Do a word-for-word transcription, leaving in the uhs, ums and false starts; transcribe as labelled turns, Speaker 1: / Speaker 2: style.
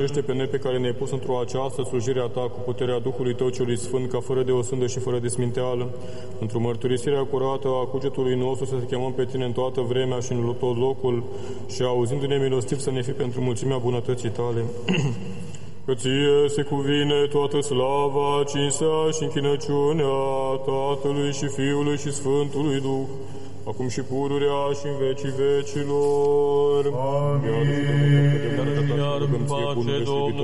Speaker 1: miluiește pe noi pe care ne-ai pus într-o această slujire a Ta cu puterea Duhului Tău celui Sfânt, ca fără de o sândă și fără de sminteală, într-o mărturisire curată a cugetului nostru să te chemăm pe Tine în toată vremea și în tot locul și auzindu-ne milostiv să ne fii pentru mulțimea bunătății Tale. Că Ție se cuvine toată slava, cinstea și închinăciunea Tatălui și Fiului și Sfântului Duh, acum și pururea și în vecii vecilor.
Speaker 2: Amin.
Speaker 1: Iar în pace, Domnul